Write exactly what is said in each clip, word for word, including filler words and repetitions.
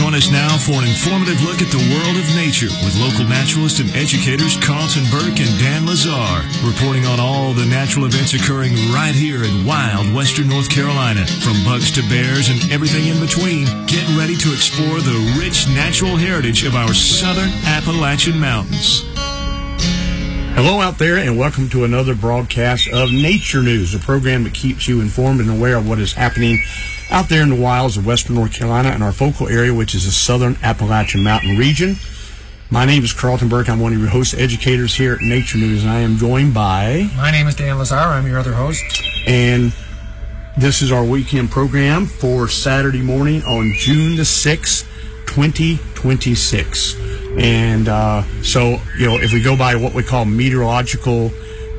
Join us now for an informative look at the world of nature with local naturalists and educators Carlton Burke and Dan Lazar, reporting on all the natural events occurring right here in wild western North Carolina. From bugs to bears and everything in between, get ready to explore the rich natural heritage of our southern Appalachian Mountains. Hello out there, and welcome to another broadcast of Nature News, a program that keeps you informed and aware of what is happening out there in the wilds of western North Carolina and our focal area, which is the southern Appalachian Mountain region. My name is Carlton Burke. I'm one of your host educators here at Nature News, and I am joined by... My name is Dan Lazar. I'm your other host. And this is our weekend program for Saturday morning on June the sixth, twenty twenty-six. And uh, so, you know, if we go by what we call meteorological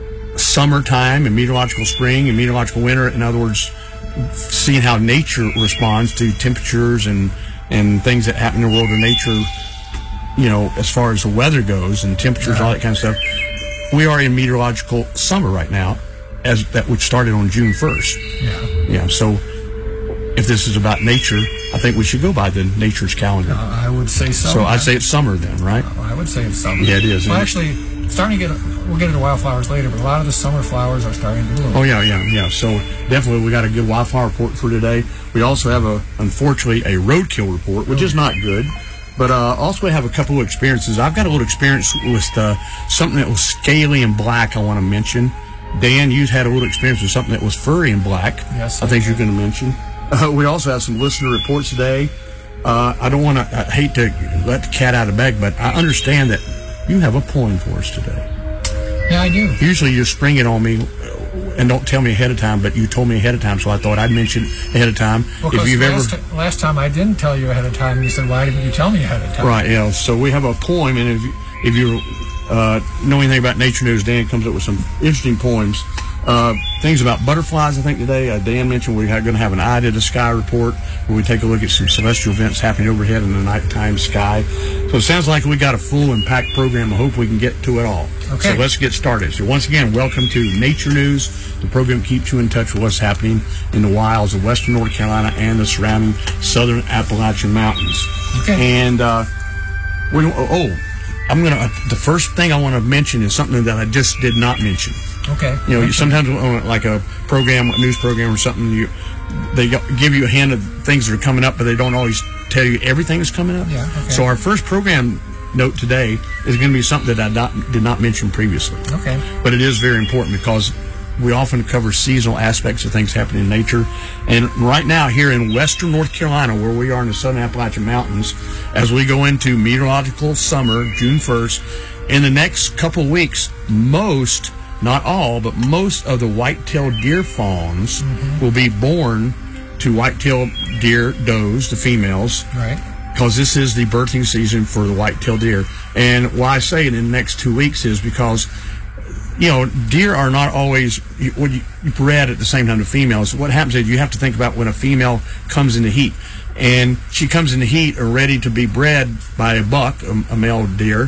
summertime and meteorological spring and meteorological winter, in other words, seeing how nature responds to temperatures and, and things that happen in the world of nature, you know, as far as the weather goes and temperatures, all that kind of stuff. We are in meteorological summer right now, as that which started on June first. Yeah. Yeah. So if this is about nature, I think we should go by the nature's calendar. Uh, I would say so. So I'd say it's summer then, right? Uh, I would say it's summer. Yeah, it is. Well, actually, starting to get, we'll get into wildflowers later, but a lot of the summer flowers are starting to bloom. Oh, yeah, yeah, yeah. So definitely we got a good wildflower report for today. We also have, a, unfortunately, a roadkill report, which is not good. But uh, also we have a couple of experiences. I've got a little experience with uh, something that was scaly and black I want to mention. Dan, you had a little experience with something that was furry and black. Yes. I think you're going to mention. Uh, we also have some listener reports today. Uh, I don't want to, I hate to let the cat out of the bag, but I understand that you have a poem for us today. Yeah, I do. Usually you spring it on me and don't tell me ahead of time, but you told me ahead of time, so I thought I'd mention ahead of time. Well, if you've last, ever, last time I didn't tell you ahead of time, you said, why didn't you tell me ahead of time? Right, yeah. So we have a poem, and if you, if you uh, know anything about Nature News, Dan comes up with some interesting poems. Uh, things about butterflies, I think, today. Uh, Dan mentioned we're going to have an eye to the sky report where we take a look at some celestial events happening overhead in the nighttime sky. So it sounds like we got a full and packed program. I hope we can get to it all. Okay. So let's get started. So once again, welcome to Nature News. The program keeps you in touch with what's happening in the wilds of western North Carolina and the surrounding southern Appalachian Mountains. Okay. And, uh, we, oh, I'm going to, uh, the first thing I want to mention is something that I just did not mention. Okay. You know, okay. you sometimes on like a program, a news program or something, you they give you a hint of things that are coming up, but they don't always tell you everything that's coming up. Yeah. Okay. So our first program note today is going to be something that I not, did not mention previously. Okay. But it is very important because we often cover seasonal aspects of things happening in nature. And right now here in western North Carolina, where we are in the southern Appalachian Mountains, as we go into meteorological summer, June first, in the next couple of weeks, most... not all, but most of the white-tailed deer fawns mm-hmm. will be born to white-tailed deer does, the females. Right. Because this is the birthing season for the white-tailed deer. And why I say it in the next two weeks is because, you know, deer are not always when you, you bred at the same time the females. What happens is you have to think about when a female comes into heat. And she comes into heat or ready to be bred by a buck, a, a male deer,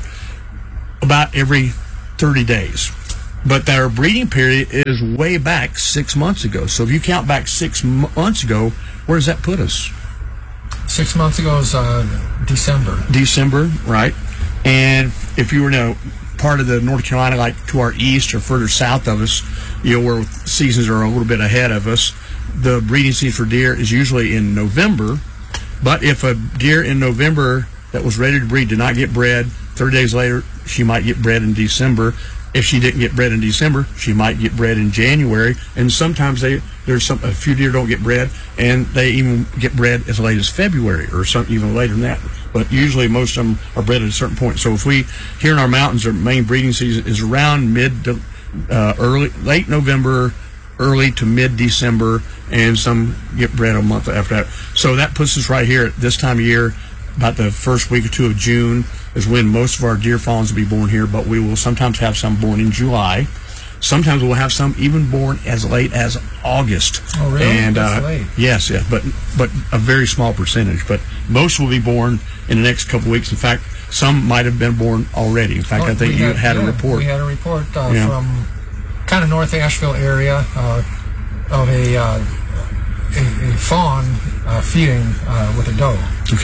about every thirty days. But their breeding period is way back six months ago. So if you count back six months ago, where does that put us? Six months ago is uh, December. December, right. And if you were to part of the North Carolina, like to our east or further south of us, you know, where seasons are a little bit ahead of us, the breeding season for deer is usually in November. But if a deer in November that was ready to breed did not get bred, thirty days later, she might get bred in December. If she didn't get bred in December, she might get bred in January, and sometimes they there's some a few deer don't get bred, and they even get bred as late as February or some even later than that. But usually most of them are bred at a certain point. So if we here in our mountains, our main breeding season is around mid to uh, early late November, early to mid December, and some get bred a month after that. So that puts us right here at this time of year. About the first week or two of June is when most of our deer fawns will be born here, but we will sometimes have some born in July. Sometimes we'll have some even born as late as August. Oh, really? And, That's uh, late. Yes, yeah, but but a very small percentage. But most will be born in the next couple of weeks. In fact, some might have been born already. In fact, oh, I think you had, had yeah, a report. We had a report uh, yeah. from kind of North Asheville area uh, of a, uh, a, a fawn uh, feeding uh, with a doe. Okay.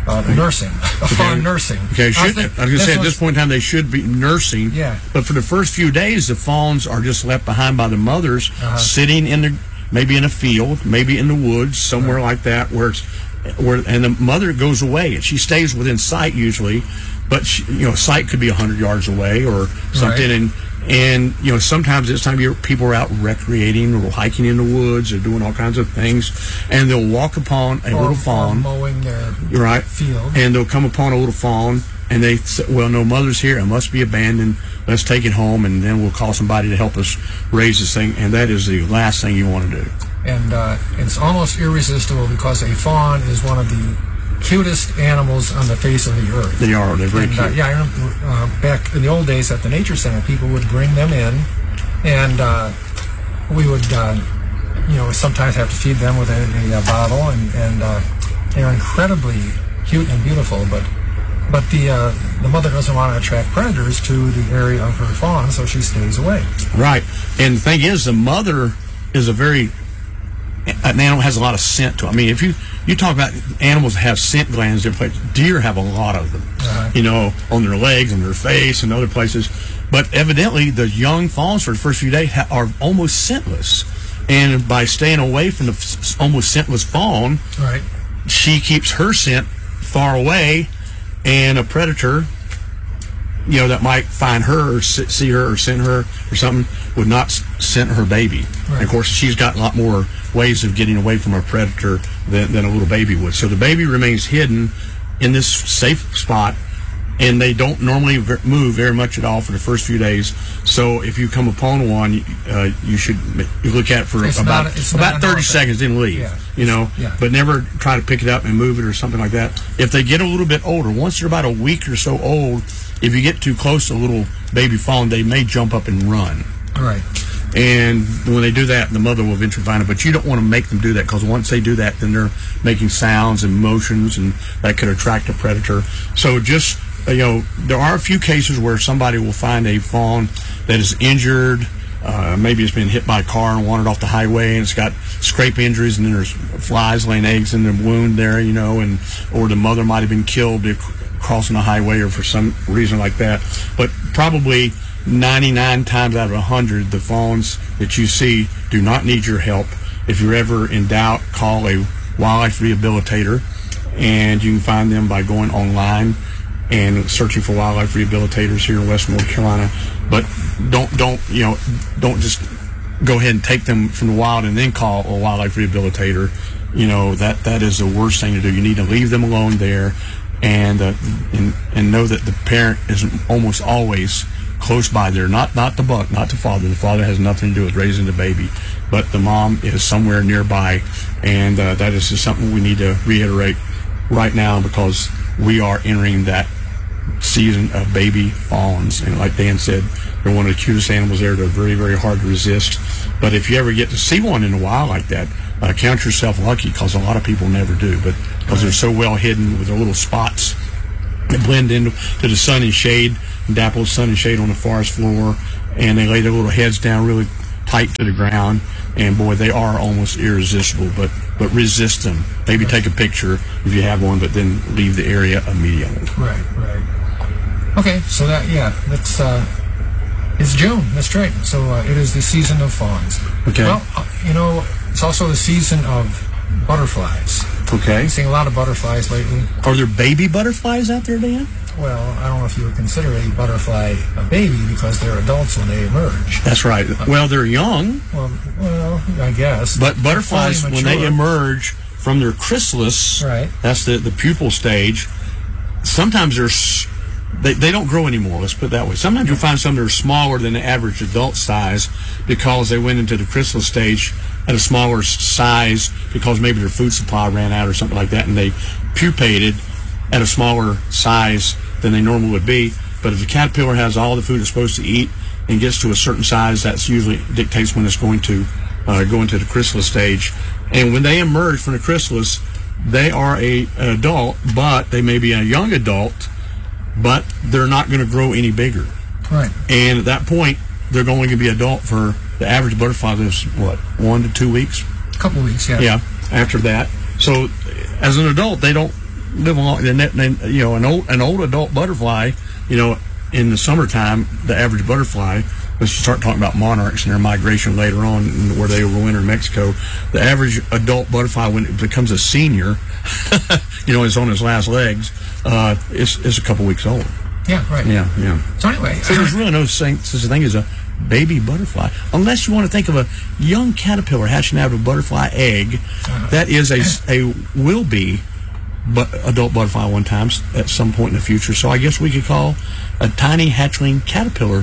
uh, nursing, a fawn nursing. Okay, should, I, think I was going to say at was, this point in time they should be nursing. Yeah. But for the first few days, the fawns are just left behind by the mothers, uh-huh. sitting in the maybe in a field, maybe in the woods, somewhere right. like that, where it's where and the mother goes away and she stays within sight usually, but she, you know, sight could be a hundred yards away or something, right. and and you know sometimes this time of year people are out recreating or hiking in the woods or doing all kinds of things, and they'll walk upon a or, little fawn, or mowing their right field, and they'll come upon a little fawn. And they say, well, no, mother's here. It must be abandoned. Let's take it home, and then we'll call somebody to help us raise this thing. And that is the last thing you want to do. And uh, it's almost irresistible because a fawn is one of the cutest animals on the face of the earth. They are. They're very and, cute. Uh, yeah, I remember uh, back in the old days at the Nature Center, people would bring them in, and uh, we would, uh, you know, sometimes have to feed them with a, a, a bottle, and, and uh, they're incredibly cute and beautiful, but But the uh, the mother doesn't want to attract predators to the area of her fawn, so she stays away. Right. And the thing is, the mother is a very, an animal has a lot of scent to it. I mean, if you, you talk about animals that have scent glands, deer have a lot of them, uh-huh. you know, on their legs, on their face, and other places. But evidently, the young fawns for the first few days ha- are almost scentless. And by staying away from the f- almost scentless fawn, right. she keeps her scent far away. And a predator, you know, that might find her or see her or scent her or something would not scent her baby. Right. And of course, she's got a lot more ways of getting away from a predator than, than a little baby would. So the baby remains hidden in this safe spot, and they don't normally move very much at all for the first few days. So if you come upon one, uh, you should you look at it for it's about not, about thirty seconds, then leave. Yeah. You know, yeah. but never try to pick it up and move it or something like that. If they get a little bit older, once they're about a week or so old, if you get too close to a little baby fawn, they may jump up and run. Right. And when they do that, the mother will eventually find it. But you don't want to make them do that, because once they do that, then they're making sounds and motions, and that could attract a predator. So just, you know, there are a few cases where somebody will find a fawn that is injured. Uh, maybe it's been hit by a car and wandered off the highway, and it's got scrape injuries, and then there's flies laying eggs in the wound there, you know, and or the mother might have been killed crossing the highway or for some reason like that. But probably ninety-nine times out of one hundred, the fawns that you see do not need your help. If you're ever in doubt, call a wildlife rehabilitator, and you can find them by going online and searching for wildlife rehabilitators here in Western North Carolina. But don't don't you know don't just go ahead and take them from the wild and then call a wildlife rehabilitator. You know, that that is the worst thing to do. You need to leave them alone there, and uh, and, and know that the parent is almost always close by there. Not not the buck, not the father. The father has nothing to do with raising the baby, but the mom is somewhere nearby, and uh, that is just something we need to reiterate right now, because we are entering that season of baby fawns, and like Dan said, they're one of the cutest animals there. They're very, very hard to resist. But if you ever get to see one in the wild like that, uh, count yourself lucky, because a lot of people never do. But because they're so well hidden with their little spots that blend into to the sun and shade, dapple sun and shade on the forest floor, and they lay their little heads down really tight to the ground, and boy, they are almost irresistible. But but resist them. Maybe take a picture if you have one, but then leave the area immediately. Right, right. Okay, so that yeah, that's uh, it's June. That's right. So uh, it is the season of fawns. Okay. Well, uh, you know, it's also the season of butterflies. Okay. I'm seeing a lot of butterflies lately. Are there baby butterflies out there, Dan? Well, I don't know if you would consider a butterfly a baby, because they're adults when they emerge. That's right. Well, they're young. Well, well, I guess. But butterflies, when they mature. emerge from their chrysalis, right. that's the, the pupal stage, sometimes they're, s- they, they don't grow anymore, let's put it that way. Sometimes you'll find some that are smaller than the average adult size, because they went into the chrysalis stage at a smaller s- size because maybe their food supply ran out or something like that, and they pupated at a smaller size than they normally would be. But if the caterpillar has all the food it's supposed to eat and gets to a certain size, that's usually dictates when it's going to uh, go into the chrysalis stage. And when they emerge from the chrysalis, they are a, an adult, but they may be a young adult, but they're not going to grow any bigger. Right. And at that point, they're going to be adult for the average butterfly lives, what, one to two weeks? A couple weeks, yeah. Yeah, after that. So as an adult, they don't live long. And, and, you know, an old an old adult butterfly, you know, in the summertime, the average butterfly, let's start talking about monarchs and their migration later on, where they overwinter in Mexico. The average adult butterfly, when it becomes a senior, you know, is on his last legs, uh, is, is a couple weeks old. Yeah, right. Yeah, yeah. So anyway, so there's really no thing, such a thing as a baby butterfly, unless you want to think of a young caterpillar hatching out of a butterfly egg. Uh-huh. That is a, a will be but adult butterfly one time at some point in the future. So I guess we could call a tiny hatchling caterpillar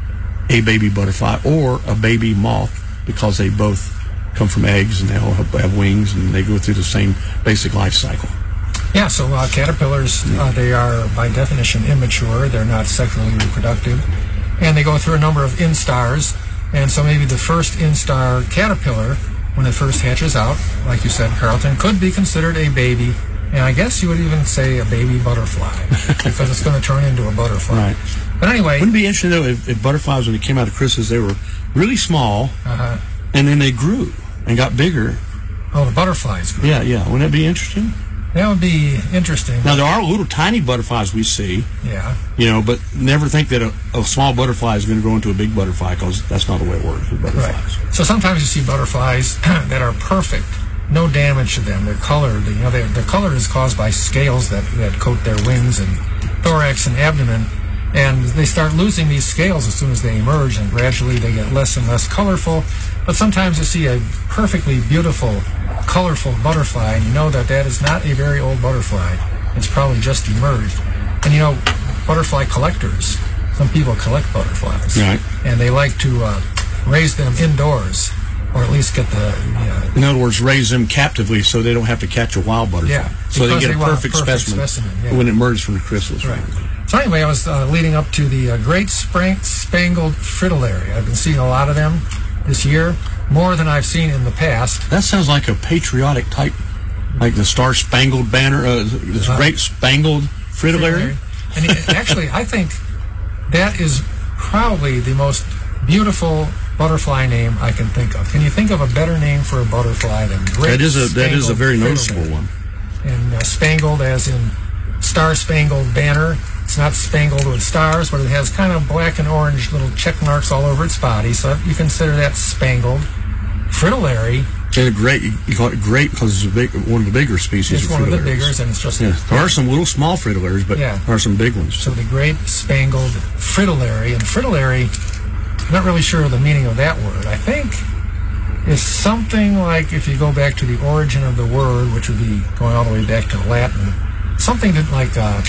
a baby butterfly or a baby moth, because they both come from eggs and they all have, have wings and they go through the same basic life cycle. Yeah, so uh, caterpillars, uh, they are by definition immature. They're not sexually reproductive. And they go through a number of instars. And so maybe the first instar caterpillar, when it first hatches out, like you said, Carlton, could be considered a baby. And I guess you would even say a baby butterfly, because it's going to turn into a butterfly. Right. But anyway... Wouldn't it be interesting, though, if, if butterflies, when they came out of chrysalis, they were really small, uh-huh. and then they grew and got bigger. Oh, the butterflies grew. Yeah, yeah. Wouldn't that be interesting? That would be interesting. Now, there are little tiny butterflies we see. Yeah. You know, but never think that a, a small butterfly is going to grow into a big butterfly, because that's not the way it works with butterflies. Right. So sometimes you see butterflies that are perfect. No damage to them. They're colored. You know, they, their color is caused by scales that, that coat their wings and thorax and abdomen. And they start losing these scales as soon as they emerge, and gradually they get less and less colorful. But sometimes you see a perfectly beautiful, colorful butterfly, and you know that that is not a very old butterfly. It's probably just emerged. And you know, butterfly collectors, some people collect butterflies. Right. And they like to uh, raise them indoors, or at least get the... Uh, in other words, raise them captively so they don't have to catch a wild butterfly. Yeah. So they get they a perfect, a perfect specimen, specimen yeah. when it emerges from the chrysalis. Right. So anyway, I was uh, leading up to the uh, Great Spang- Spangled Fritillary. I've been seeing a lot of them this year, more than I've seen in the past. That sounds like a patriotic type, like the Star Spangled Banner, uh, this uh, Great Spangled Fritillary. And it, actually, I think that is probably the most beautiful butterfly name I can think of. Can you think of a better name for a butterfly than Great That is a that is a very Fritillary? noticeable one. And uh, spangled, as in Star Spangled Banner. It's not spangled with stars, but it has kind of black and orange little check marks all over its body, so you consider that spangled. Fritillary. And great, you call it great because it's a big, one of the bigger species. It's of one of the fritillaries. biggers, and it's just... Yeah. There are some little small fritillaries, but yeah. there are some big ones. So the Great Spangled Fritillary. And fritillary, I'm not really sure of the meaning of that word. I think it's something like, if you go back to the origin of the word, which would be going all the way back to Latin, something that like uh,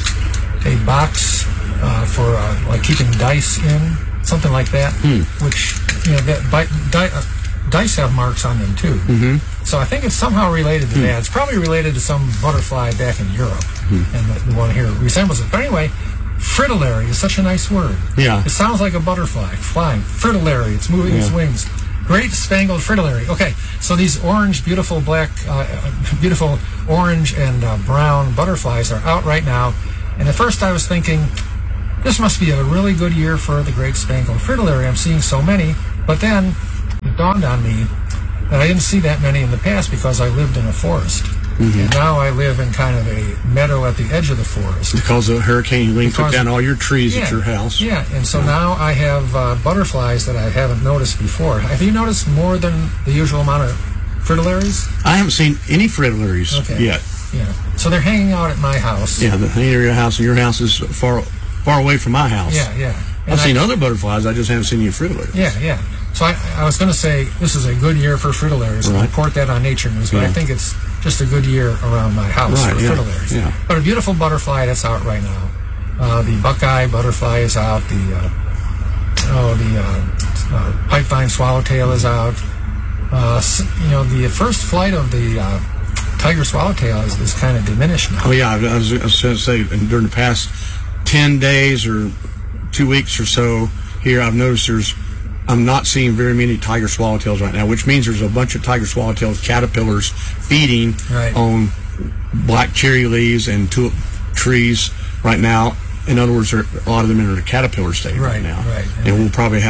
a box uh, for uh, like keeping dice in, something like that, hmm. which, you know, that bi- di- uh, dice have marks on them too. Mm-hmm. So I think it's somehow related to hmm. that. It's probably related to some butterfly back in Europe, hmm. and the, the one here resembles it. But anyway, fritillary is such a nice word. Yeah. It sounds like a butterfly flying. Fritillary. It's moving yeah. its wings. Great Spangled Fritillary. Okay, so these orange, beautiful black, uh, beautiful orange and uh, brown butterflies are out right now. And at first I was thinking, this must be a really good year for the Great Spangled Fritillary. I'm seeing so many. But then it dawned on me that I didn't see that many in the past because I lived in a forest. Mm-hmm. And now I live in kind of a meadow at the edge of the forest. Because of Hurricane Helene took down all your trees yeah, at your house. Yeah, and so yeah. now I have uh, butterflies that I haven't noticed before. Have you noticed more than the usual amount of fritillaries? I haven't seen any fritillaries okay. yet. Yeah, so they're hanging out at my house. Yeah, the hanging at your house, and your house is far far away from my house. Yeah, yeah. And I've I, seen other butterflies, I just haven't seen any fritillaries. Yeah, yeah. So I, I was going to say this is a good year for fritillaries, and right. report that on Nature News, but yeah. I think it's just a good year around my house right, for yeah, fritillaries. Yeah. But a beautiful butterfly that's out right now. Uh, the Buckeye butterfly is out. The uh, oh, the uh, uh, pipevine swallowtail is out. Uh, you know, the first flight of the uh, tiger swallowtail is, is kind of diminished now. Oh yeah, I was, I was going to say during the past ten days or two weeks or so here, I've noticed there's I'm not seeing very many tiger swallowtails right now, which means there's a bunch of tiger swallowtail caterpillars feeding right. on black cherry leaves and tulip trees right now. In other words, there, a lot of them are in the caterpillar stage right, right now. Right. And we'll probably have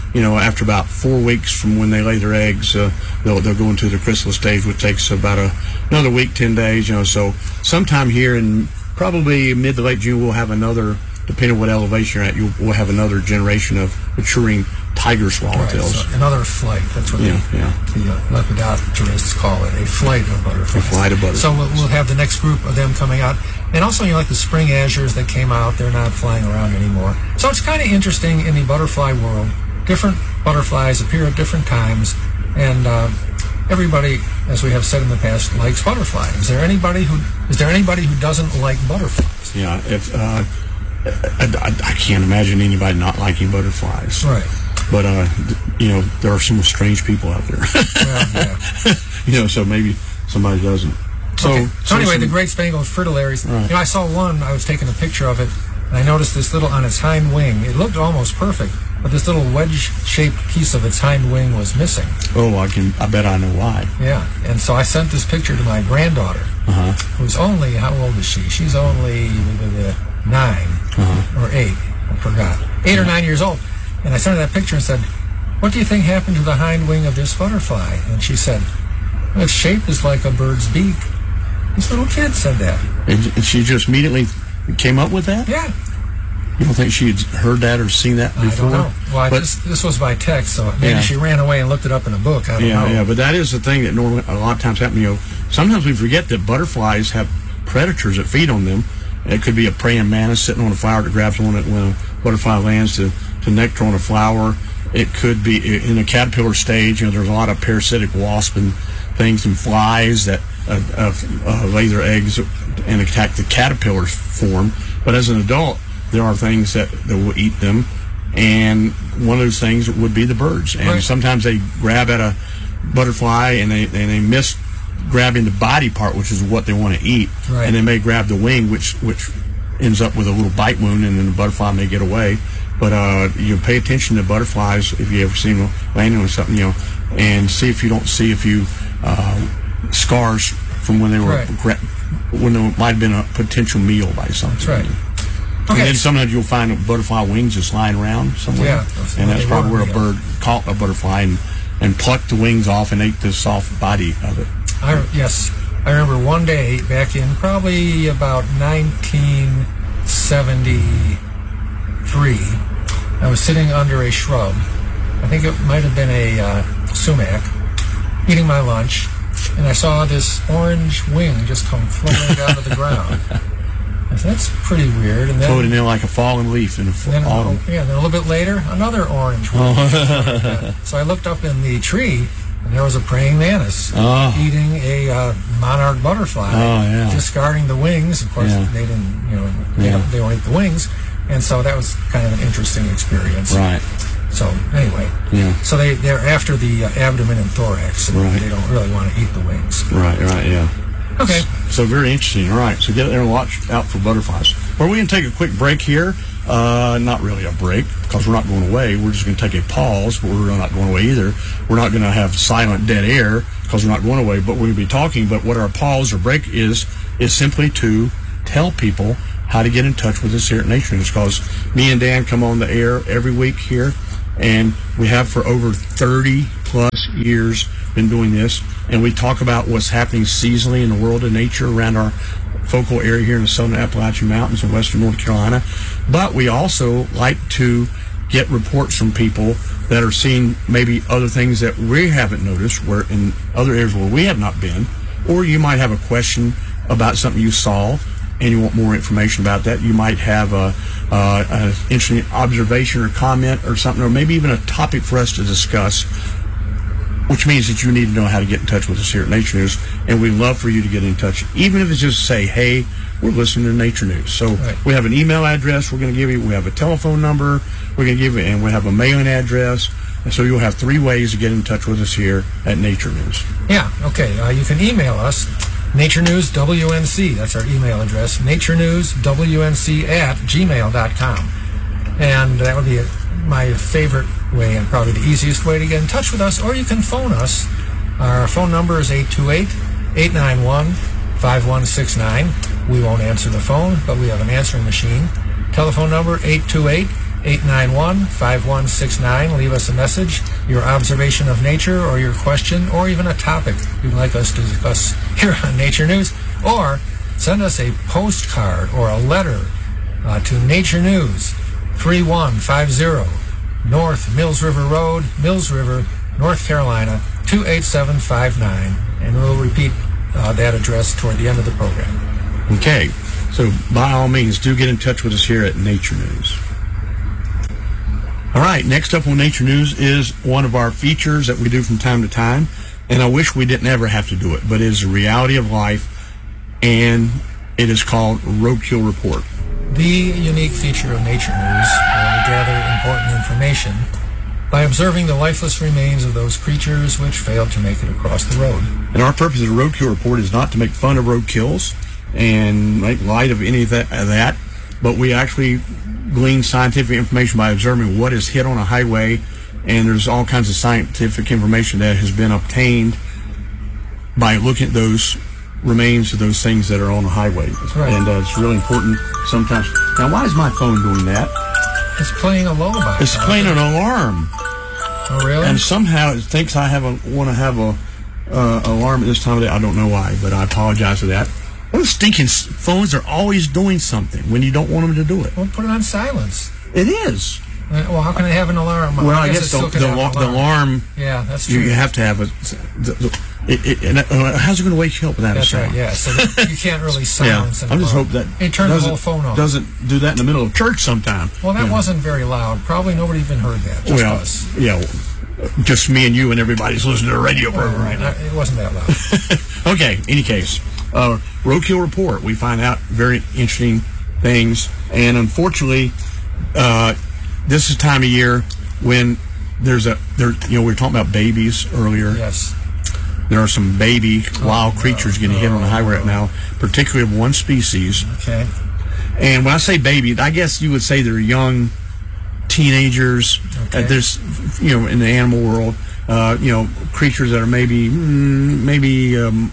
you know, after about four weeks from when they lay their eggs, uh, they'll they'll go into the chrysalis stage, which takes about a, another week, ten days. You know, so sometime here in probably mid to late June, we'll have another. Depending on what elevation you're at, you will have another generation of maturing tiger swallowtails. Right, so another flight. That's what yeah, the, yeah. the uh, lepidopterists call it, a flight of butterflies. A flight of butterflies. So we'll, we'll have the next group of them coming out. And also, you know, like the spring azures that came out, they're not flying around anymore. So it's kind of interesting in the butterfly world. Different butterflies appear at different times, and uh, everybody, as we have said in the past, likes butterflies. Is there anybody who is there anybody who doesn't like butterflies? Yeah, if. Uh, I, I, I can't imagine anybody not liking butterflies. Right. But, uh, you know, there are some strange people out there. Well, yeah. You know, so maybe somebody doesn't. So, okay. so, so anyway, some, the great spangled fritillaries. Right. You know, I saw one, I was taking a picture of it, and I noticed this little, on its hind wing, it looked almost perfect, but this little wedge-shaped piece of its hind wing was missing. Oh, I can. I bet I know why. Yeah, and so I sent this picture to my granddaughter, uh-huh. who's only, how old is she? She's only uh, nine uh-huh. or eight, I forgot. Eight yeah. or nine years old. And I sent her that picture and said, what do you think happened to the hind wing of this butterfly? And she said, well, its shape is like a bird's beak. This little kid said that. And she just immediately came up with that? Yeah. You don't think she had heard that or seen that before? I don't know. Well, I but, just, this was by text, so maybe yeah. she ran away and looked it up in a book. I don't yeah, know. Yeah, but that is the thing that normally a lot of times happens. You know, sometimes we forget that butterflies have predators that feed on them. It could be a praying mantis sitting on a flower that grabs on it when a butterfly lands to, to nectar on a flower. It could be in a caterpillar stage. You know, there's a lot of parasitic wasps and things and flies that uh, uh, uh, lay their eggs and attack the caterpillar form. But as an adult, there are things that, that will eat them, and one of those things would be the birds. And right. sometimes they grab at a butterfly and they and they miss grabbing the body part, which is what they want to eat, right. and they may grab the wing, which which ends up with a little bite wound, and then the butterfly may get away. But uh, you pay attention to butterflies if you ever see them landing on something, you know, and see if you don't see a few uh, scars from when they were right. gra- when there might have been a potential meal by something. That's right. And Okay. then sometimes you'll find butterfly wings just lying around somewhere, Yeah, and that's they probably were, where a yeah. bird caught a butterfly and, and plucked the wings off and ate the soft body of it. I, yes, I remember one day back in probably about nineteen seventy-three, I was sitting under a shrub. I think it might have been a uh, sumac, eating my lunch, and I saw this orange wing just come floating out of the ground. I said, that's pretty weird. And then, Floating in like a fallen leaf in the then autumn. yeah, then a little bit later, another orange wing. Oh. So I looked up in the tree, and there was a praying mantis Oh. eating a uh, monarch butterfly, Oh, yeah. discarding the wings. Of course, Yeah. they didn't, you know, they, Yeah. don't, they don't eat the wings, and so that was kind of an interesting experience. Right. So anyway, Yeah. so they they're after the uh, abdomen and thorax, and Right. they don't really want to eat the wings. Right. Right. Yeah. Okay. So very interesting. All right. So get there and watch out for butterflies. Well, we're going to take a quick break here. Uh, not really a break because we're not going away. We're just going to take a pause, but we're not going away either. We're not going to have silent dead air because we're not going away, but we're going to be talking. But what our pause or break is, is simply to tell people how to get in touch with us here at Nature News, because me and Dan come on the air every week here, and we have for over thirty plus years been doing this, and we talk about what's happening seasonally in the world of nature around our focal area here in the southern Appalachian Mountains in western North Carolina. But we also like to get reports from people that are seeing maybe other things that we haven't noticed, where in other areas where we have not been, or you might have a question about something you saw and you want more information about that. You might have a, uh, an interesting observation or comment or something, or maybe even a topic for us to discuss, which means that you need to know how to get in touch with us here at Nature News, and we'd love for you to get in touch, even if it's just say, hey, we're listening to Nature News. So right. we have an email address we're going to give you, we have a telephone number we're going to give you, and we have a mailing address, and so you'll have three ways to get in touch with us here at Nature News. Yeah. Okay. Uh, you can email us. Nature News W N C, that's our email address, Nature News W N C at gmail dot com. And that would be my favorite way and probably the easiest way to get in touch with us, or you can phone us. Our phone number is eight two eight, eight nine one, five one six nine. We won't answer the phone, but we have an answering machine. Telephone number eight two eight, eight nine one, five one six nine. Leave us a message, your observation of nature, or your question, or even a topic you'd like us to discuss here on Nature News. Or send us a postcard or a letter uh, to Nature News, three one five zero North Mills River Road, Mills River, North Carolina, two eight seven five nine. And we'll repeat uh, that address toward the end of the program. Okay, so by all means, do get in touch with us here at Nature News. All right, next up on Nature News is one of our features that we do from time to time, and I wish we didn't ever have to do it, but it is a reality of life, and it is called Roadkill Report. The unique feature of Nature News, where we gather important information by observing the lifeless remains of those creatures which failed to make it across the road. And our purpose of the Roadkill Report is not to make fun of roadkills and make light of any of that, of that, but we actually glean scientific information by observing what is hit on a highway, and there's all kinds of scientific information that has been obtained by looking at those remains of those things that are on the highway. Right. And uh, it's really important sometimes. Now, why is my phone doing that? It's playing a lullaby. It's playing an alarm. Oh, really? And somehow it thinks I have a want to have a uh, alarm at this time of day. I don't know why, but I apologize for that. Those stinking s- phones are always doing something when you don't want them to do it. Well, put it on silence. It is. Uh, Well, how can it have an alarm? Well, I, guess guess it the, still could the, have an alarm, the alarm, Yeah, that's true. you have to have a. The, the, it, it, and, uh, how's it going to wake you up without That's a sound? right, yeah. So that you can't really silence an I just alarm. hope that Hey, turn the doesn't- whole phone off. Doesn't do that in the middle of church sometime. Well, that You know. wasn't very loud. Probably nobody even heard that. Just well, us. yeah, well, just me and you and everybody's listening to the radio program right now. Uh, It wasn't that loud. Okay, any case, uh, Roadkill Report, we find out very interesting things, and unfortunately, uh, this is time of year when there's a, there, you know, we were talking about babies earlier. Yes. There are some baby wild no, creatures getting hit on the highway right now, particularly of one species. Okay. And when I say baby, I guess you would say they're young teenagers. Okay. Uh, there's, you know, in the animal world, uh, you know, creatures that are maybe, mm, maybe um,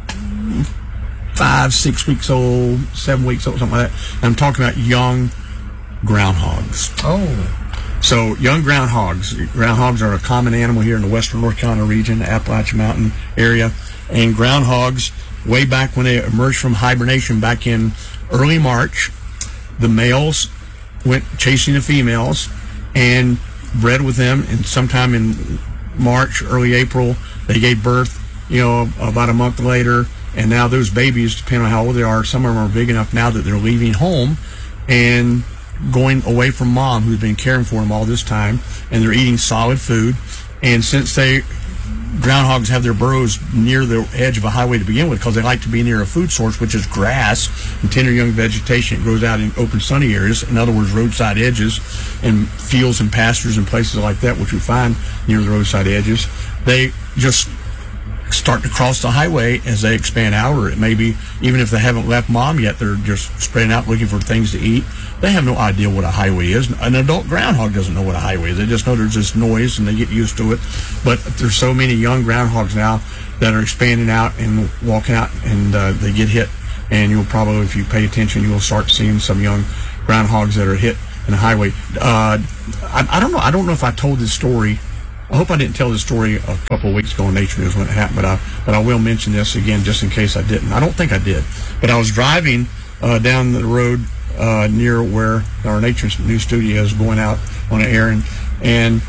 five, six weeks old, seven weeks old, something like that. And I'm talking about young groundhogs. Oh. So, young groundhogs. Groundhogs are a common animal here in the western North Carolina region, Appalachian Mountain area. And groundhogs, way back when they emerged from hibernation back in early March, the males went chasing the females and bred with them. And sometime in March, early April, they gave birth, you know, about a month later. And now those babies, depending on how old they are, some of them are big enough now that they're leaving home and going away from mom, who's been caring for them all this time, and they're eating solid food. And since they groundhogs have their burrows near the edge of a highway to begin with, because they like to be near a food source, which is grass and tender young vegetation. It grows out in open sunny areas, in other words, roadside edges and fields and pastures and places like that, which we find near the roadside edges. They just start to cross the highway as they expand out, or it may be even if they haven't left mom yet, they're just spreading out looking for things to eat. They have no idea what a highway is. An adult groundhog doesn't know what a highway is. They just know there's this noise and they get used to it. But there's so many young groundhogs now that are expanding out and walking out, and uh, they get hit. And you'll probably, if you pay attention, you'll start seeing some young groundhogs that are hit in the highway. Uh, I, I don't know. I don't know if I told this story. I hope I didn't tell this story a couple of weeks ago on Nature News when it happened, but I, but I will mention this again just in case I didn't. I don't think I did. But I was driving uh, down the road uh, near where our Nature News studio is, going out on an errand, and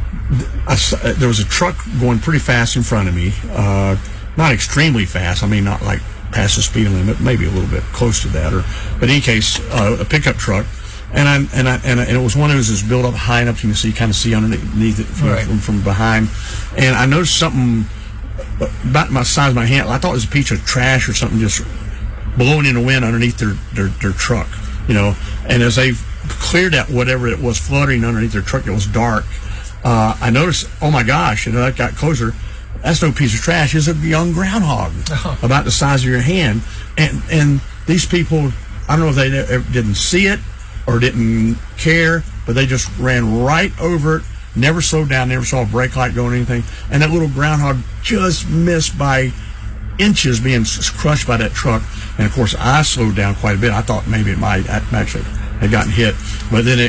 I saw, there was a truck going pretty fast in front of me. Uh, not extremely fast. I mean, not like past the speed limit, maybe a little bit close to that. Or, but in any case, uh, a pickup truck. And I and I and, I, and it was one of those that's built up high enough you can see, kind of see underneath it from, Right. from, from behind. And I noticed something about my size of my hand. I thought it was a piece of trash or something just blowing in the wind underneath their, their, their truck, you know. And as they cleared out whatever it was fluttering underneath their truck, it was dark. Uh, I noticed, oh my gosh, and I got closer. That's no piece of trash. It's a young groundhog, Oh. about the size of your hand. And and these people, I don't know if they ever didn't see it or didn't care, but they just ran right over it, never slowed down, never saw a brake light go or anything. And that little groundhog just missed by inches being s- crushed by that truck. And of course, I slowed down quite a bit. I thought maybe it might I actually had gotten hit, but then it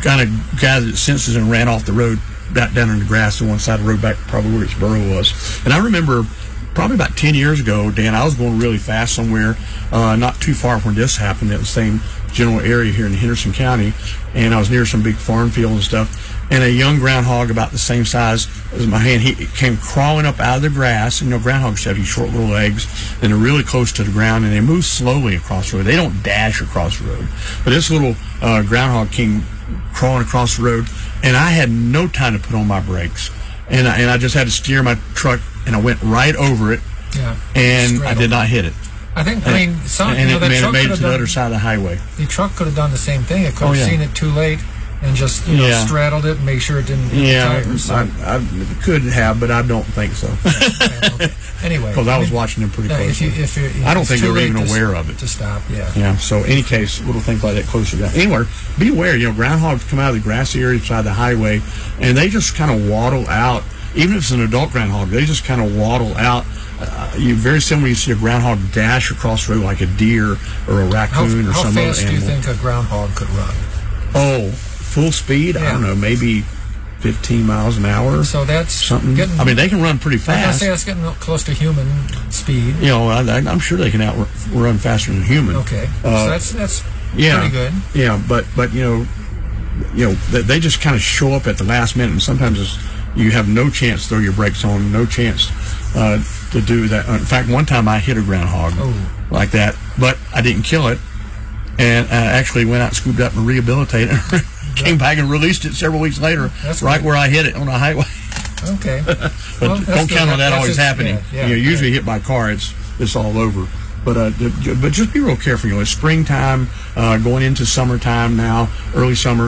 kind of gathered its senses and ran off the road, back down in the grass on one side of the road, back probably where its burrow was. And I remember probably about ten years ago, Dan, I was going really fast somewhere, uh, not too far from where this happened, at the same general area here in Henderson County, and I was near some big farm fields and stuff, and a young groundhog about the same size as my hand, he came crawling up out of the grass. And, you know, groundhogs have these short little legs, and they're really close to the ground, and they move slowly across the road. They don't dash across the road. But this little uh, groundhog came crawling across the road, and I had no time to put on my brakes. And I, and I just had to steer my truck, and I went right over it, yeah, and I did not hit it. I think, I mean, some, and you know, it, that man, it truck made could it have to the done, other side of the highway. The truck could have done the same thing. It could Oh, have yeah. seen it too late and just, you know, Yeah. straddled it and make sure it didn't hit Yeah, the tires. So, I, I could have, but I don't think so. okay, okay. Anyway, Because I was mean, watching them pretty no, if closely. you, if you, if I don't it's think they too were late even to, aware of it. to stop. Yeah. Yeah, so any case, little things like that closer down. Anyway, be aware, you know, groundhogs come out of the grassy area beside the highway, and they just kind of waddle out. Even if it's an adult groundhog, they just kind of waddle out. Uh, you very similar, you see a groundhog dash across the road like a deer or a How, raccoon or how some other fast do you animal. think a groundhog could run? Oh, full speed? I Yeah. don't know, maybe fifteen miles an hour. So that's something. getting. I mean, they can run pretty I was gonna fast. say that's getting close to human speed. You know, I, I- I'm sure they can outrun faster than human. Okay, Uh, so that's that's yeah, pretty good. Yeah, but but you know, you know, they, they just kind of show up at the last minute, and sometimes it's, you have no chance to throw your brakes on, no chance uh, to do that. In fact, one time I hit a groundhog Oh. like that, but I didn't kill it, and I actually went out and scooped up and rehabilitated it. Came back and released it several weeks later, That's right good. where I hit it on a highway. Okay, But Well, that's don't good. count on that That's always just- happening. yeah, yeah, you know, usually yeah. hit by car, it's it's all over. But uh, d- j- but just be real careful. You know, it's springtime, uh, going into summertime now, early summer.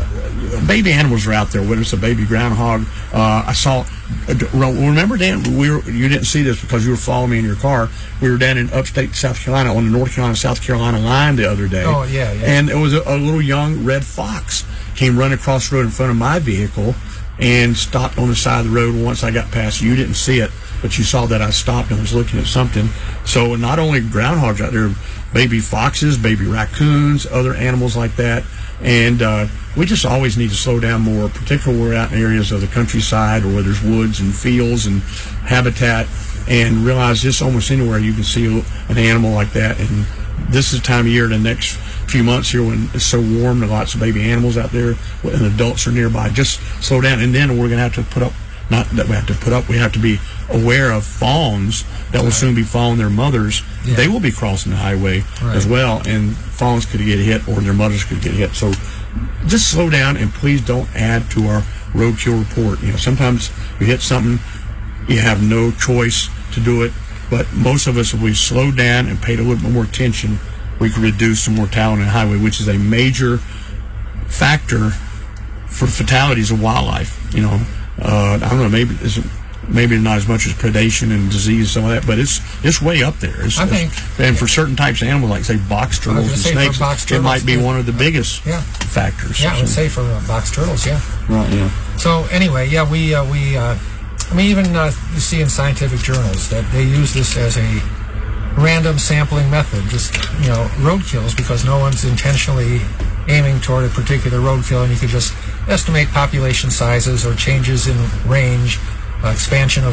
Uh, baby animals are out there. Whether it's a baby groundhog, uh, I saw. Uh, d- remember, Dan, we were, you didn't see this because you were following me in your car. We were down in upstate South Carolina on the North Carolina South Carolina line the other day. Oh, yeah, yeah. And it was a, a little young red fox came running across the road in front of my vehicle and stopped on the side of the road. Once I got past, you didn't see it, but you saw that I stopped and was looking at something. So not only groundhogs out there, baby foxes, baby raccoons, other animals like that. And uh, we just always need to slow down more, particularly when we're out in areas of the countryside or where there's woods and fields and habitat, and realize just almost anywhere you can see an animal like that. And this is the time of year, the next few months here, when it's so warm, there are lots of baby animals out there, and adults are nearby. Just slow down, and then we're going to have to put up, not that we have to put up, we have to be aware of fawns that will soon be following their mothers. Yeah. They will be crossing the highway Right. as well, and fawns could get hit, or their mothers could get hit. So just slow down, and please don't add to our roadkill report. You know, sometimes you hit something, you have no choice to do it, but most of us, if we slowed down and paid a little bit more attention, we could reduce the mortality on the highway, which is a major factor for fatalities of wildlife. You know, uh, I don't know, maybe it's, maybe not as much as predation and disease, some of that, but it's it's way up there. It's, I think- it's- and for certain types of animals, like say box I turtles was and gonna say for snakes, box it turtles, might be yeah. one of the biggest Yeah. factors. Yeah, I would So- say for uh, box turtles. Yeah. right, yeah. So anyway, yeah, we uh, we uh, I mean, even uh, you see in scientific journals that they use this as a random sampling method, just, you know, roadkills, because no one's intentionally aiming toward a particular roadkill, and you could just estimate population sizes or changes in range, uh, expansion of